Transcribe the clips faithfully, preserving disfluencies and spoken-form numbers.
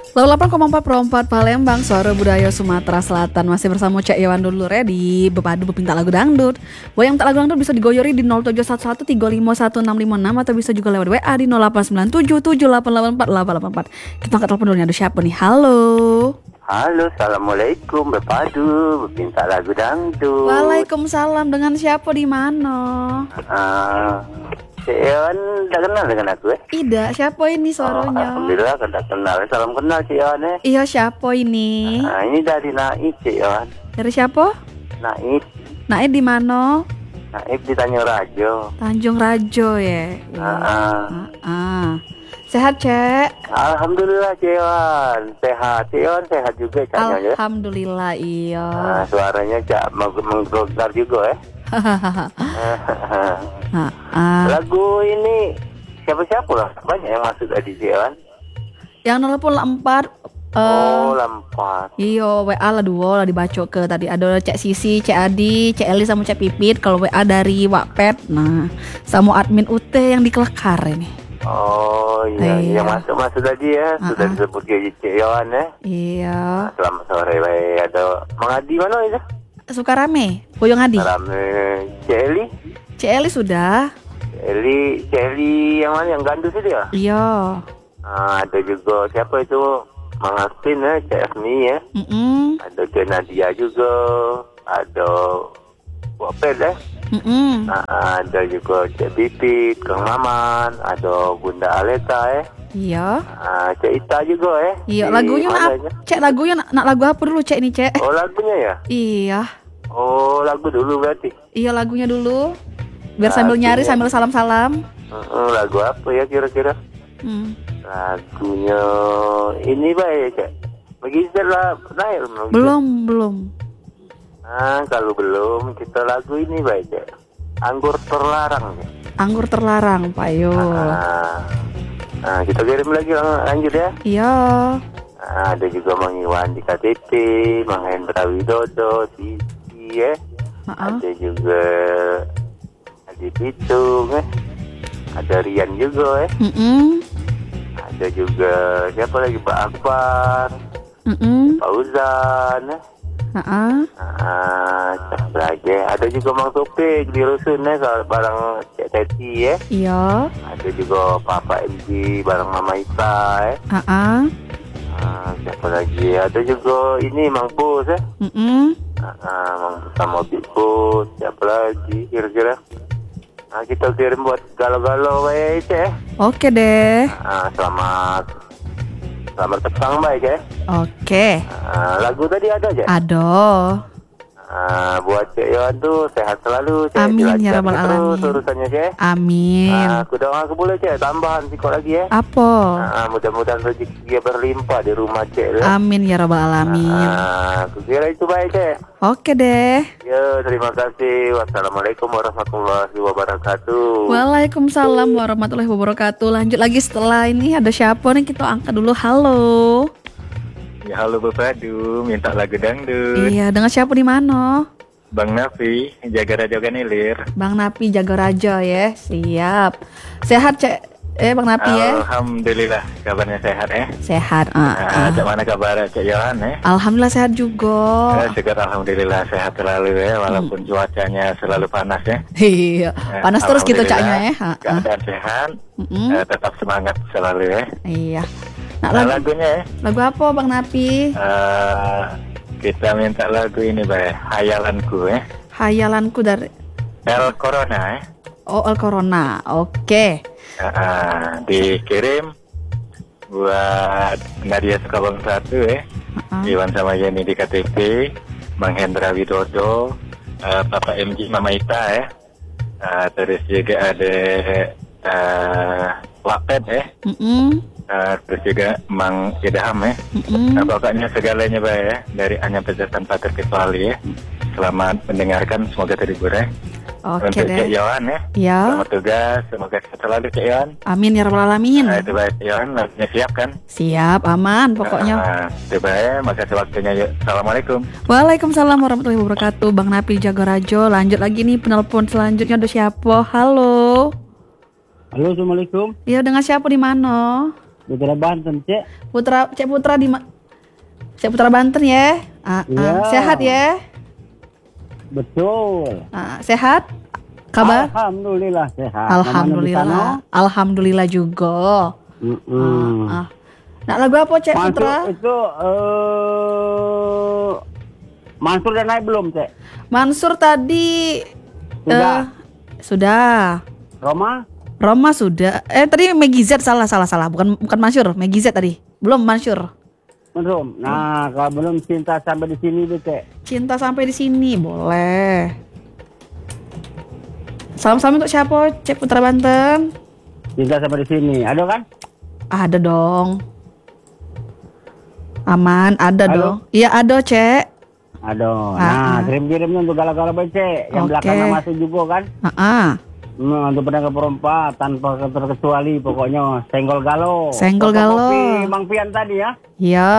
delapan koma empat per empat Palembang, suara budaya Sumatera Selatan. Masih bersama Cek Iwan dulu ya di Bepadu Bepinta Lagu Dangdut. Buat yang tak lagu dangdut bisa digoyori di nol tujuh satu satu tiga lima satu enam lima enam atau bisa juga lewat W A di nol delapan sembilan tujuh tujuh delapan delapan empat delapan delapan empat. Kita angkat telepon dulu nih, ada siapa nih? Halo. Halo, assalamualaikum Bepadu Bepinta Lagu Dangdut. Waalaikumsalam, dengan siapa di mana? Uh, Cion tak kenal dengan aku eh? Ida, siapa ini Oh, suaranya? Alhamdulillah tak kenal. Salam kenal Cion eh. Iya, siapa ini? Uh, ini dari Naib Cion. Dari siapa? Naib, Naib di mana? Naib di Tanjung Rajo. Tanjung Rajo ya. Uh, uh. Ah. Sehat, Cek? Alhamdulillah Cion, sehat. Cion sehat juga Caknya ya. Alhamdulillah, iya. Uh, suaranya Cak menggrogar juga eh. Ah. Lagu ini siapa-siapa lah, banyak yang masuk tadi Cion. Yang nelpon lah empat. Oh, lampat. Iyo, W A lah dua lah dibaca ke tadi. Ada Cek Sisi, Cek Adi, Cek Eli sama Cek Pipit. Kalau W A dari Wakpet, nah sama admin U T yang di Kelekar ini. Oh iya, iya. yang masuk-masuk tadi ya, uh-uh. sudah disebut Gaji Cik Yohan ya. Iya. Nah, selamat sore, baik. Ada Mang Adi mana itu? Sukarame, Boyong Adi. Sukarame, Cik Eli. Cek Eli sudah. Cik Eli, Cik Eli yang mana, yang gandus itu ya? Iya. Nah, ada juga siapa itu? Mang Aspin ya, Cik Esmi ya. Mm-mm. Ada Cik Nadia juga. Ada Wapet ya. Mm-mm. Nah, ada juga Cik Pipit, Kang Maman, ada Bunda Aleta ya. Iya. Ah, Cik Ita juga eh. Iya, Di lagunya nak, mananya? Cek lagunya nak, nak lagu apa dulu Cek ini Cek? Oh, lagunya ya? Iya. Oh, lagu dulu berarti. Iya, lagunya dulu. Biar sambil Lagunya. nyari sambil salam-salam. Uh, lagu apa ya kira-kira? Hmm. Lagunya ini baik Cik. Magister lah naik belum? Belum, belum. Ah, kalau belum kita lagu ini baik Cik. Anggur terlarang Cik. Anggur terlarang, Pak Yo. Ah, ah, kita kirim lagi lang- lanjut ya. Iya. Ah, ada juga Mang Iwan di K T P, Mang Hendra Widodo, Sisi ya. Uh-uh. Ada juga Adi Pitung eh. Ada Rian juga eh. Mm-mm. Ada juga siapa lagi, Pak Akbar, Mm-mm. Pak Uzan eh. Uh-uh. Ah, siapa lagi? Ada juga Mang Topik di Rusun eh, kalau barang Cik Teti ya. Iya. Ada juga Papa M G barang Mama Ita eh. Uh-uh. Ah, siapa lagi? Ada juga ini Mang Bos eh. Mm-mm. Ah, Mang Bos sama Big Bos. Siapa lagi kira-kira? Ah, kita kirim buat galau-galau baik eh. Oke deh. Ah, selamat selamat petang baik ya. Oke. Ah, lagu tadi ada aja. Aduh. Ah, buat Cik Yohan tuh sehat selalu Cik. Amin, ya Dilancarkan Rabbal terus Alamin. urusannya Cik. Amin. Ah, aku doa aku boleh Cik tambahan sikit lagi ya. Apa? Ah, mudah-mudahan rezeki dia berlimpah di rumah Cik ya. Amin ya Rabbal Alamin. Ah, aku kira itu baik Cik. Oke deh. Ya, terima kasih. Wassalamualaikum warahmatullahi wabarakatuh. Waalaikumsalam warahmatullahi wabarakatuh. Lanjut lagi setelah ini ada siapa nih, kita angkat dulu. Halo. Ya, halo Bepadu, minta lagu dangdut. Iya, dengan siapa di mana? Bang Nafi, jaga raja Ganilir. Bang Napi jaga raja ya. Siap. Sehat Cek. Eh Bang Napi ya. Alhamdulillah, kabarnya sehat ya. Sehat. Uh, Ah, uh. Cak mana kabar Cak Yohan ya? Alhamdulillah sehat juga. Eh, syukur alhamdulillah sehat selalu ya, walaupun cuacanya selalu panas ya. Iya. Eh, Panas terus gitu alhamdulillah, Caknya ya. Uh, uh. Keadaan sehat, Mm-mm. eh, tetap semangat selalu ya. Iya. Nah, Nah, lagu, lagunya ya, lagu apa Bang Napi? eh, kita minta lagu ini Bay, Hayalanku ya. Hayalanku dari El Corona ya. Oh El Corona. Oke. Ah, ah, dikirim buat Nadia Sukabang satu ya. Uh-uh. Iwan sama Yeni di K T P, Bang Hendra Widodo, uh, Papa M G Mama Ita ya. Uh, terus juga ada uh, Wapet ya. Mm-mm. Uh, terus juga Mang Idham ya. Mm-mm. Nah, pokoknya segalanya baik ya, dari Anya Pecah tanpa terkecuali ya. Selamat mendengarkan, semoga terhibur ya. Oke Untuk Cik deh. Yohan ya. Ya. Selamat tugas, semoga sehat selalu Cik Yohan. Amin ya Rabbal Alamin. Nah, itu baik Cik Yohan, lagunya siap kan? Siap, aman pokoknya. Nah, itu baik, makasih waktunya yuk. Assalamualaikum. Waalaikumsalam warahmatullahi wabarakatuh. Bang Napi Jagorajo. Lanjut lagi nih penelpon selanjutnya, ada siapa? Halo. Halo, assalamualaikum. Iya, dengan siapa di mana? Putra Banten, Cek. Putra, Cek Putra di ma- Cek Putra Banten ya. Ah, ah. Iya. Sehat ya? Betul. Ah, sehat? Kabar? Alhamdulillah sehat. Alhamdulillah. Alhamdulillah juga. Mm-mm. Ah, ah. Nah, lagu apa Cek Masuk Putra? itu eh Mansur udah naik belum, Cek? Mansur tadi Sudah. eh, sudah. Roma? Roma sudah. Eh tadi Maggie Z salah salah salah. Bukan bukan Mansur, Maggie Z tadi. Belum Mansur. Belum. Nah, kalau belum cinta sampai di sini deh, Cek. Cinta sampai di sini boleh. Salam-salam untuk siapa? Cek Putra Banten. Cinta sampai di sini. Ada kan? Ada dong. Aman, ada Halo? dong. Iya ada, Cek. Ada. Ah, Nah, ah. kirim-kirimnya untuk galau-galau becek. Yang Oke. belakangnya masuk juga kan? Heeh. Hmm, untuk pedagang perempat tanpa terkecuali pokoknya senggol galau. Senggol Kopi galau. Mang Pian tadi ya. Iya.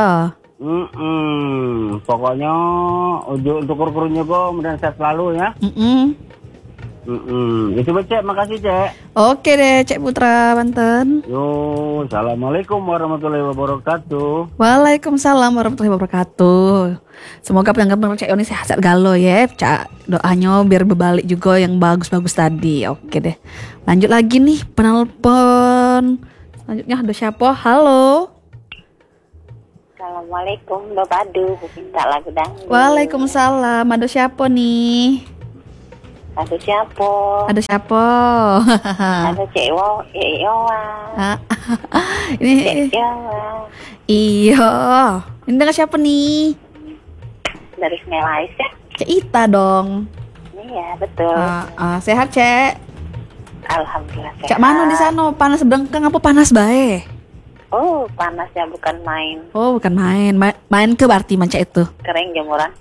Hmm, pokoknya ujuk untuk kur-kurun juga kemudian sehat selalu ya. Mm-mm. Hmm, itu becek, makasih Cek. Oke deh, Cek Putra Banten. Yo, assalamualaikum warahmatullahi wabarakatuh. Waalaikumsalam warahmatullahi wabarakatuh. Semoga pendengar Cek Yoni sehat-sehat galau ya. Cak doanya biar berbalik juga yang bagus-bagus tadi. Oke deh. Lanjut lagi nih penelpon. Selanjutnya ada siapa? Halo. Assalamualaikum, Bapak Adu, minta lagu dangdut. Waalaikumsalam. Ada siapa nih? Ada siapa? Ada siapa? Ada Cek Wo, Cek Yowa. Ah, Cek ini Yowa. iya. Ini dengan siapa nih? Dari Malaysia. Cek Ita dong. Iya, betul. Ah, ah, sehat, Cek. Alhamdulillah sehat. Cak mana di sana? Panas bengkang apa panas bae? Oh, panasnya bukan main. Oh, bukan main. Ma- main ke berarti manca itu. Kering jemuran.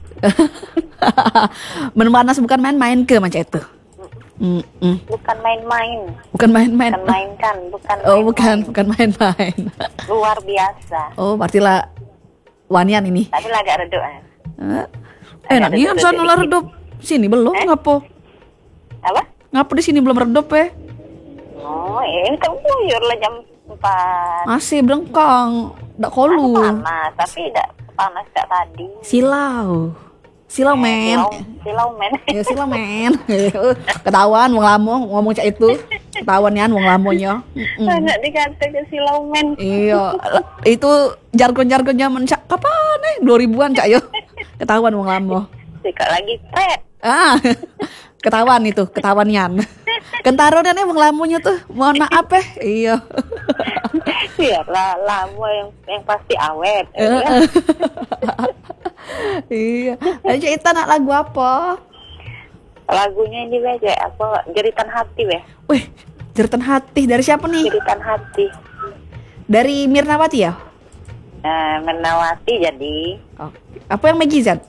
Men panas bukan main, main ke manca itu. Mm-mm. Bukan main-main. Bukan main-main. Bukan mainkan, bukan Oh, bukan, main-main. bukan main-main. Luar biasa. Oh, berarti lah wanian ini. Tapi lah agak redup. eh. Eh, enak iya redup sana lah dikit. redup. Sini belum Eh? ngapo? Apa? Ngapo di sini belum redup ya? Oh, ini kan buyur lah jam empat. Masih bengkang. Ndak kolu. Panas, tapi tidak panas kayak tadi. Silau. Silau men. Silau, silau men. Ya silau men. Ketahuan wong lamo ngomong cak itu. Ketahuan yan wong lamonya. Mm-mm. Banyak dikata ke silau men. Iya, itu jargon-jargon zaman cak kapan nih? dua ribuan cak yo. Ketahuan wong lamo. Jika lagi pet. Ah. Ketahuan itu, ketahuan yan. Kentaro dan wong lamonya tuh. Mohon maaf eh. Iya. Biarlah lama yang yang pasti awet. Eh, Iya. Ayo Ita nak lagu apa? Lagunya ini aja apa jeritan hati weh. Wih, jeritan hati dari siapa nih? Jeritan hati. Dari Mirnawati ya? Nah, Menawati jadi Oh. Apa yang Maggie Z?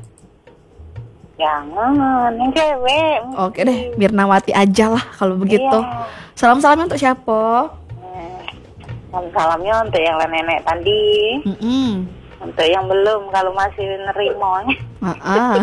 jangan yang cewek. Oke deh, Mirnawati aja lah kalau begitu. Iya. Salam-salamnya untuk siapa? Salam salamnya untuk yang nenek tadi, Mm-mm. untuk yang belum kalau masih nerimo. Ah, ah.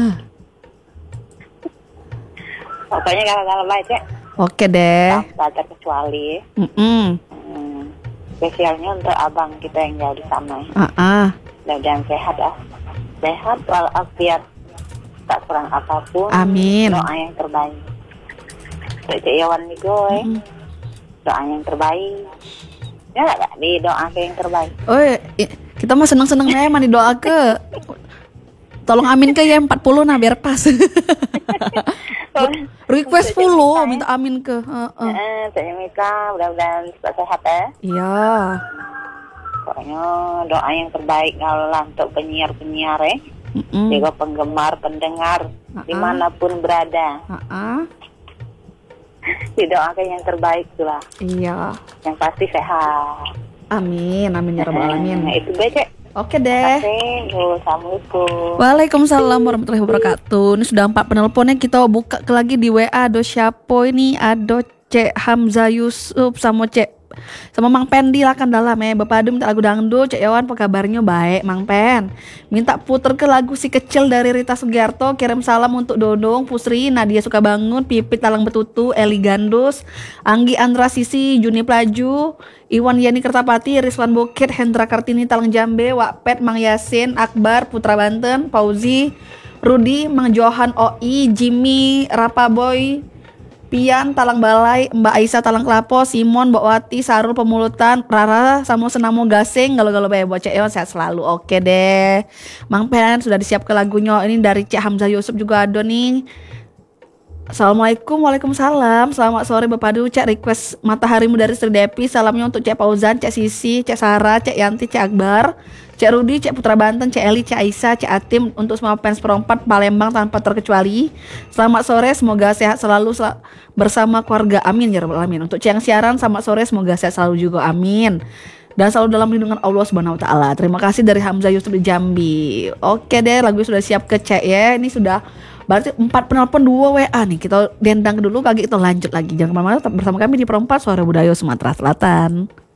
Pokoknya kalau kalau baik cek, Oke deh. tak terkecuali. Mm-mm. Hmm, spesialnya untuk abang kita yang jauh di sana. Ah, ah. Mudah-mudahan sehat ya. Sehat walafiat, tak kurang apapun. Amin. Doa yang terbaik. Cek Cek Yawan nih gue. Doa yang terbaik. Ya nggak di doa yang terbaik. Oh, i- kita mah seneng-seneng aja mah doa ke. Tolong amin ke ya empat puluh nah biar pas. Request sepuluh minta amin ke. Heeh. Eh, saya minta mudah-mudahan cepat sehat ya. Iya. Pokoknya doa yang terbaik kalau lah untuk penyiar-penyiar ya. Mm-mm. Juga penggemar, pendengar Ah, ah. dimanapun berada. Ah, ah. Didoakan yang terbaik itulah. Iya. Yang pasti sehat. Amin, amin ya rabbal Nah, alamin. itu aja. Oke deh. Terima kasih. Assalamualaikum. Waalaikumsalam warahmatullahi wabarakatuh. Ini sudah empat penelponnya, kita buka ke lagi di W A. Ada siapa ini? Ada Cek Hamzah Yusuf sama Cek Sama Mang Pen di Lakan Dalam ya. Bapak Adu minta lagu dangdut. Cek Yawan apa kabarnya baik Mang Pen. Minta puter ke lagu Si Kecil dari Rita Sugiarto. Kirim salam untuk Dodong, Pusri, Nadia Suka Bangun, Pipit Talang Betutu, Eli Gandus, Anggi Andra Sisi, Juni Plaju, Iwan Yani Kertapati, Rizwan Bukit, Hendra Kartini Talang Jambe, Wakpet, Mang Yasin, Akbar, Putra Banten, Fauzi, Rudi, Mang Johan O I, Jimmy, Rapaboy, Pian, Talang Balai, Mbak Aisyah Talang Kelapo, Simon, Mbak Wati, Sarul Pemulutan, Rara, Samo Senamo Gasing, galau-galau bae buat Cek Ewan sehat selalu. Oke deh. Mang Pen sudah disiapkan lagunya. Ini dari Cek Hamzah Yusuf juga ada nih. Assalamualaikum, waalaikumsalam. Selamat sore Bapak Du. Cek request Mataharimu dari Sri Depi. Salamnya untuk Cek Fauzan, Cek Sisi, Cek Sarah, Cek Yanti, Cek Akbar, Cek Rudi, Cek Putra Banten, Cek Eli, Cek Aisyah, Cek Atim, untuk semua fans perempat Palembang tanpa terkecuali. Selamat sore, semoga sehat selalu sel- bersama keluarga. Amin ya rabbal alamin. Untuk Cek yang siaran, selamat sore, semoga sehat selalu juga. Amin. Dan selalu dalam lindungan Allah Subhanahu wa taala. Terima kasih dari Hamzah Yusuf di Jambi. Oke deh, lagu sudah siap ke Cek ya. Ini sudah berarti empat penelpon dua W A nih. Kita dendang dulu, kaki kita lanjut lagi. Jangan kemana-mana, tetap bersama kami di Perempat Suara Budaya Sumatera Selatan.